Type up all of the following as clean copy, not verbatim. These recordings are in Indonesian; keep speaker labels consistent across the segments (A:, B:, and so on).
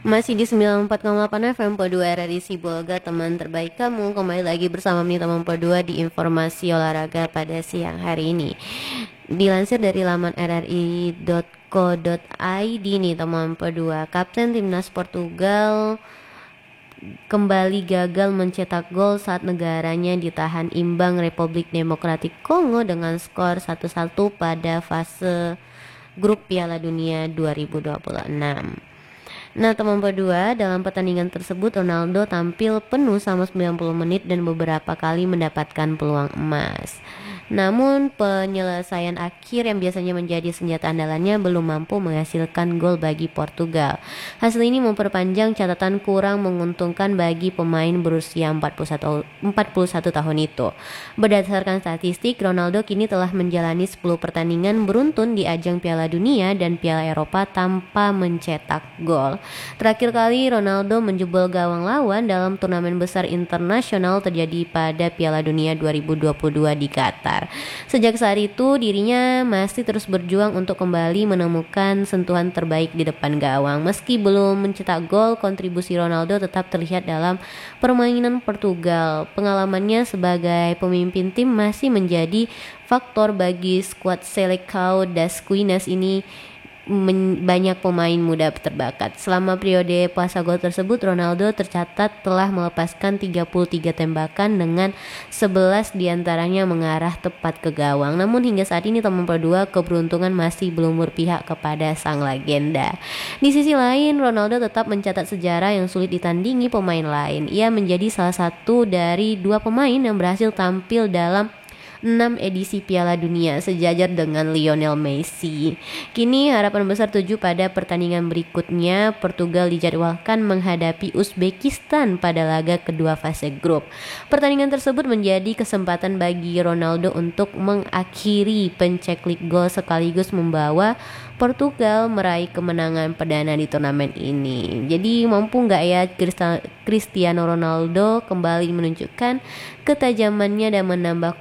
A: Masih di 94,8 FM P2 RRI Sibolga, teman terbaik kamu. Kembali lagi bersama nih teman P2 di informasi olahraga pada siang hari ini. Dilansir dari laman rri.co.id nih teman P2, Kapten Timnas Portugal kembali gagal mencetak gol saat negaranya ditahan imbang Republik Demokratik Kongo dengan skor 1-1 pada fase grup Piala Dunia 2026. Nah teman berdua, dalam pertandingan tersebut Ronaldo tampil penuh selama 90 menit dan beberapa kali mendapatkan peluang emas. Namun penyelesaian akhir yang biasanya menjadi senjata andalannya belum mampu menghasilkan gol bagi Portugal. Hasil ini memperpanjang catatan kurang menguntungkan bagi pemain berusia 41 tahun itu. Berdasarkan statistik, Ronaldo kini telah menjalani 10 pertandingan beruntun di ajang Piala Dunia dan Piala Eropa tanpa mencetak gol. Terakhir kali Ronaldo menjebol gawang lawan dalam turnamen besar internasional terjadi pada Piala Dunia 2022 di Qatar. Sejak saat itu dirinya masih terus berjuang untuk kembali menemukan sentuhan terbaik di depan gawang. Meski belum mencetak gol, kontribusi Ronaldo tetap terlihat dalam permainan Portugal. Pengalamannya sebagai pemimpin tim masih menjadi faktor bagi skuad Seleção das Quinas ini. Banyak pemain muda terbakat. Selama periode puasa gol tersebut, Ronaldo tercatat telah melepaskan 33 tembakan dengan 11 diantaranya mengarah tepat ke gawang. Namun hingga saat ini teman berdua, keberuntungan masih belum berpihak kepada sang legenda. Di sisi lain, Ronaldo tetap mencatat sejarah yang sulit ditandingi pemain lain. Ia menjadi salah satu dari 2 pemain yang berhasil tampil dalam 6 edisi Piala Dunia sejajar dengan Lionel Messi. Kini harapan besar tuju pada pertandingan berikutnya. Portugal dijadwalkan menghadapi Uzbekistan pada laga kedua fase grup. Pertandingan tersebut menjadi kesempatan bagi Ronaldo untuk mengakhiri penceklik gol sekaligus membawa Portugal meraih kemenangan perdana di turnamen ini. Jadi mampu nggak ya Cristiano Ronaldo kembali menunjukkan ketajamannya dan menambah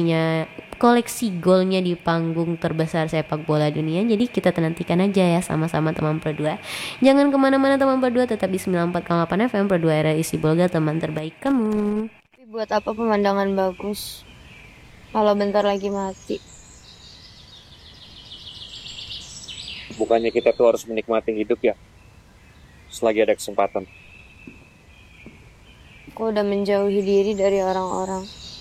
A: koleksi golnya di panggung terbesar sepak bola dunia. Jadi kita nantikan aja ya sama-sama teman berdua. Jangan kemana-mana teman berdua, tetap di 94,8 FM berdua RRI Sibolga, teman terbaik kamu.
B: Tapi buat apa pemandangan bagus kalau bentar lagi mati?
C: Bukannya kita tuh harus menikmati hidup ya, selagi ada kesempatan.
B: Aku udah menjauhi diri dari orang-orang.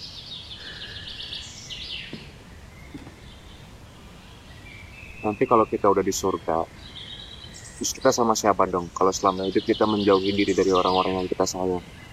C: Nanti kalau kita udah di surga, terus kita sama siapa dong kalau selama hidup kita menjauhi diri dari orang-orang yang kita sayang?